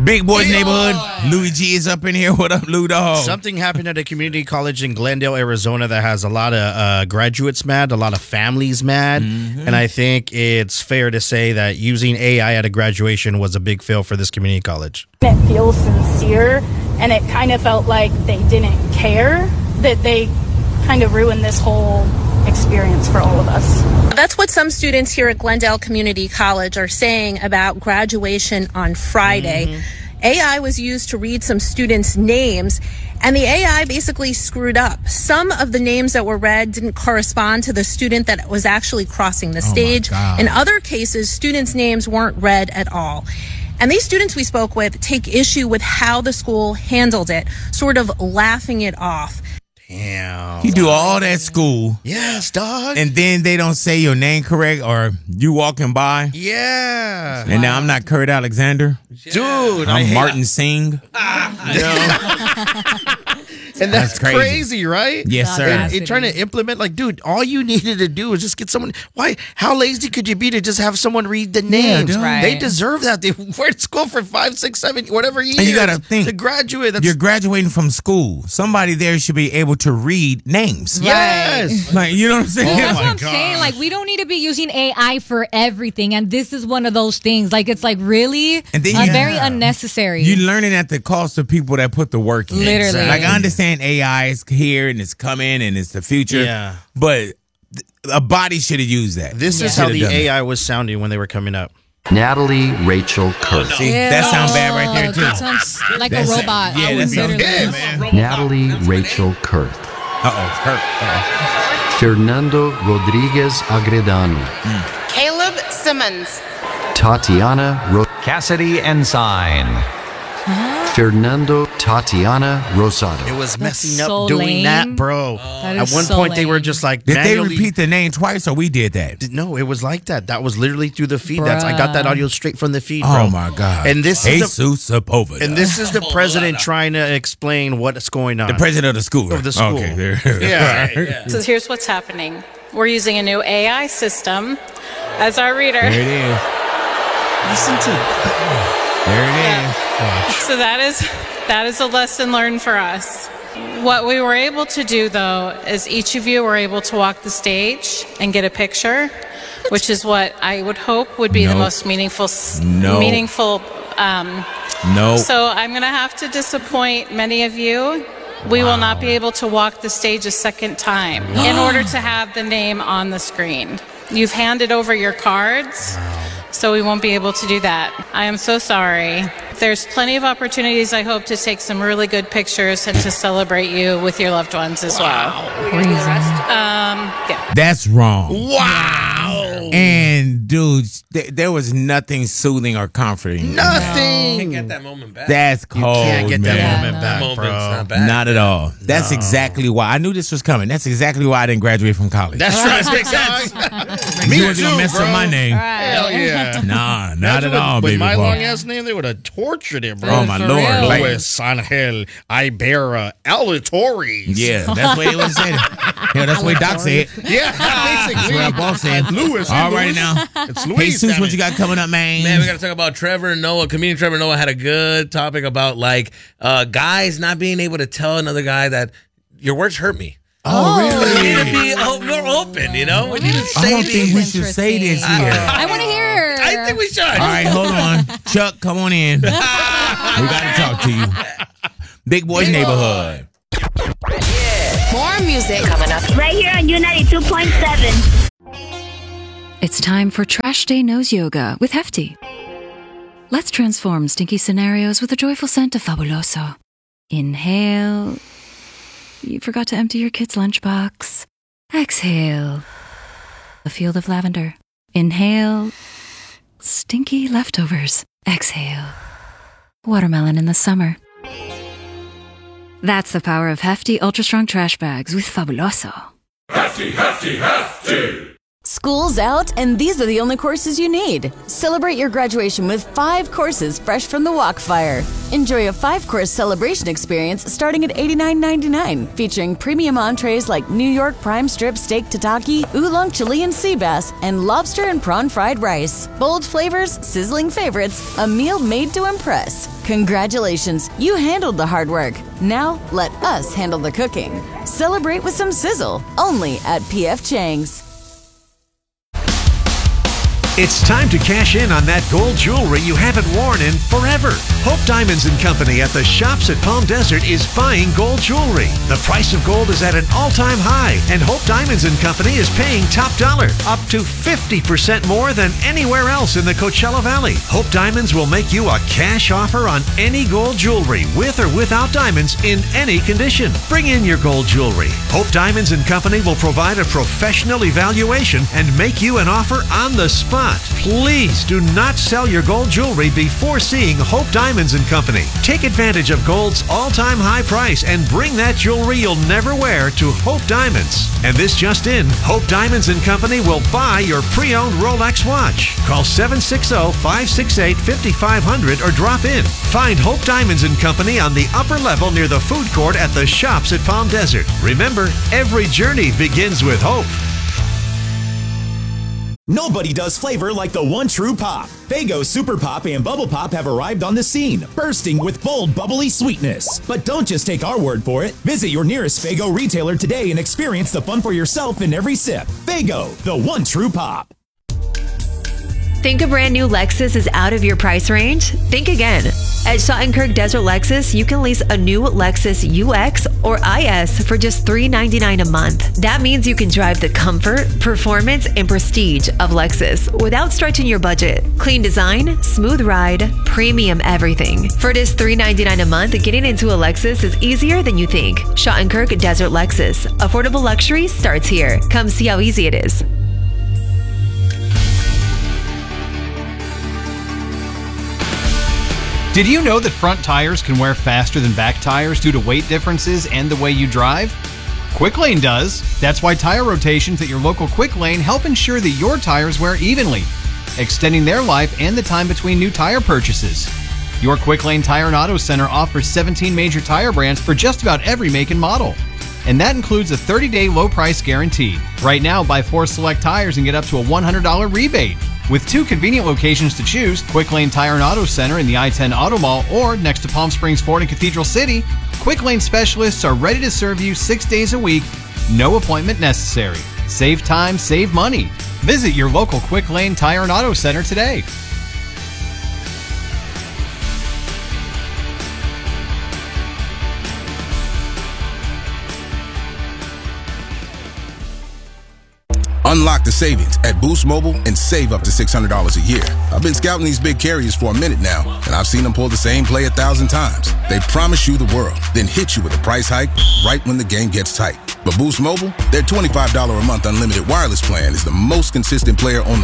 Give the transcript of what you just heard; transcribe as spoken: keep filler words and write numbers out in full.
Big Boys yeah. Neighborhood. Louis G is up in here. What up, Lou Dog? Something happened at a community college in Glendale, Arizona that has a lot of uh, graduates mad, a lot of families mad. Mm-hmm. And I think it's fair to say that using A I at a graduation was a big fail for this community college. It feels sincere, and it kind of felt like they didn't care, that they kind of ruined this whole experience for all of us. That's what some students here at Glendale Community College are saying about graduation on Friday. Mm-hmm. A I was used to read some students' names, and the A I basically screwed up. Some of the names that were read didn't correspond to the student that was actually crossing the stage. Oh In other cases, students' names weren't read at all. And these students we spoke with take issue with how the school handled it, sort of laughing it off. Damn. You do all that school. Yes, dog. And then they don't say your name correct, or you walking by. Yeah. And wow. now I'm not Kurt Alexander. Dude. I'm I Martin Singh. Ah, no. And that's, that's crazy. crazy, right? Yes, sir. And, and trying to implement, like, dude, all you needed to do is just get someone. Why? How lazy could you be to just have someone read the names? Yeah, right. They deserve that. They were at school for five, six, seven, whatever years. And you got to think. To graduate. That's, you're graduating from school. Somebody there should be able to read names. Yes. Like, you know what I'm saying? Oh, that's my what I'm God. saying. Like, we don't need to be using A I for everything. And this is one of those things. Like, it's like really and then uh, you, very yeah. unnecessary. You're learning at the cost of people that put the work in. Literally. Exactly. Like, I understand A I is here and it's coming and it's the future. Yeah. But a body should have used that. This yeah. is how the A I was sounding when they were coming up. Natalie Rachel Kurth. See, that sounds bad right there, too. That sounds like That's a robot. A, yeah, that sounds bad, man. Natalie Rachel Kurth. Uh-oh, Kurth. Uh-oh. Fernando Rodriguez Agredano. Mm. Caleb Simmons. Tatiana Ro- Cassidy Ensign. Huh? Fernando Tatiana Rosado. It was messing so up doing lame. that, bro. That At one so point, lame. they were just like, did manually... they repeat the name twice, or we did that? No, it was like that. That was literally through the feed. That's I got that audio straight from the feed, bro. Oh my God! And this Jesus is the, Sepulveda. and this is the president trying to explain what's going on. The president of the school. Of the school. Okay, there. Yeah. yeah. So here's what's happening. We're using a new A I system as our reader. There it is. Listen to it. There it yeah. is. So that is that is a lesson learned for us. What we were able to do, though, is each of you were able to walk the stage and get a picture, which is what I would hope would be nope. the most meaningful. No. Meaningful. Um, no. So I'm going to have to disappoint many of you. We wow. will not be able to walk the stage a second time in order to have the name on the screen. You've handed over your cards. Wow. So we won't be able to do that. I am so sorry. There's plenty of opportunities, I hope, to take some really good pictures and to celebrate you with your loved ones as wow. well. Crazy. Um, yeah. That's wrong. Wow. And, dude, th- there was nothing soothing or comforting. Nothing. You can't get that moment back. That's cold, You can't get man. that moment Yeah, back, no. bro. Not back. Not at all. That's No. exactly why. I knew this was coming. That's exactly why I didn't graduate from college. That's right. Makes sense. Me Me was too, gonna mess bro. up my name. Right. Hell yeah. Nah, not Imagine at with, all, with baby my boy. long ass name, they would have tortured it, bro. Oh, my For Lord. real. Like, Luis Angel Ibarra Alatorres. yeah, that's what he was saying. Yeah, that's what Doc said. Yeah, That's basically. what our boss said. Louis. All Louis. right now. It's Hey, Luis. Sus, damn what it. you got coming up, man? Man, we got to talk about Trevor Noah. Comedian Trevor Noah had a good topic about like uh, guys not being able to tell another guy that your words hurt me. Oh, We need to really? be oh, more open, you know? We need to I say don't think these. we should say this here. I want to hear. I think we should. All right, hold on. Chuck, come on in. We got to talk to you. Big Boys Neighborhood. More music coming up. Right here on U ninety-two point seven. It's time for Trash Day Nose Yoga with Hefty. Let's transform stinky scenarios with the joyful scent of Fabuloso. Inhale. You forgot to empty your kid's lunchbox. Exhale. A field of lavender. Inhale. Stinky leftovers. Exhale. Watermelon in the summer. That's the power of Hefty Ultra Strong Trash Bags with Fabuloso. Hefty, hefty, hefty. School's out, and these are the only courses you need. Celebrate your graduation with five courses fresh from the Walkfire. Enjoy a five-course celebration experience starting at eighty-nine ninety-nine, featuring premium entrees like New York prime strip steak tataki, oolong Chilean sea bass, and lobster and prawn fried rice. Bold flavors, sizzling favorites, a meal made to impress. Congratulations, you handled the hard work. Now, let us handle the cooking. Celebrate with some sizzle, only at P F Chang's. It's time to cash in on that gold jewelry you haven't worn in forever. Hope Diamonds and Company at the Shops at Palm Desert is buying gold jewelry. The price of gold is at an all-time high, and Hope Diamonds and Company is paying top dollar, up to fifty percent more than anywhere else in the Coachella Valley. Hope Diamonds will make you a cash offer on any gold jewelry, with or without diamonds, in any condition. Bring in your gold jewelry. Hope Diamonds and Company will provide a professional evaluation and make you an offer on the spot. Please do not sell your gold jewelry before seeing Hope Diamonds and Company. Take advantage of gold's all-time high price and bring that jewelry you'll never wear to Hope Diamonds. And this just in, Hope Diamonds and Company will buy your pre-owned Rolex watch. Call seven six zero, five six eight, five five zero zero or drop in. Find Hope Diamonds and Company on the upper level near the food court at the Shops at Palm Desert. Remember, every journey begins with hope. Nobody does flavor like the one true pop. Faygo Super Pop and Bubble Pop have arrived on the scene, bursting with bold, bubbly sweetness. But don't just take our word for it. Visit your nearest Faygo retailer today and experience the fun for yourself in every sip. Faygo, the one true pop. Think a brand new Lexus is out of your price range? Think again. At Schottenkirk Desert Lexus, you can lease a new Lexus U X or I S for just three hundred ninety-nine dollars a month. That means you can drive the comfort, performance, and prestige of Lexus without stretching your budget. Clean design, smooth ride, premium everything. For just three hundred ninety-nine dollars a month, getting into a Lexus is easier than you think. Schottenkirk Desert Lexus. Affordable luxury starts here. Come see how easy it is. Did you know that front tires can wear faster than back tires due to weight differences and the way you drive? Quick Lane does. That's why tire rotations at your local Quick Lane help ensure that your tires wear evenly, extending their life and the time between new tire purchases. Your Quick Lane Tire and Auto Center offers seventeen major tire brands for just about every make and model. And that includes a thirty-day low price guarantee. Right now, buy four select tires and get up to a one hundred dollars rebate. With two convenient locations to choose, Quick Lane Tire and Auto Center in the I ten Auto Mall or next to Palm Springs Ford and Cathedral City, Quick Lane specialists are ready to serve you six days a week, no appointment necessary. Save time, save money. Visit your local Quick Lane Tire and Auto Center today. Unlock the savings at Boost Mobile and save up to six hundred dollars a year. I've been scouting these big carriers for a minute now, and I've seen them pull the same play a thousand times. They promise you the world, then hit you with a price hike right when the game gets tight. But Boost Mobile, their twenty-five dollars a month unlimited wireless plan is the most consistent player on the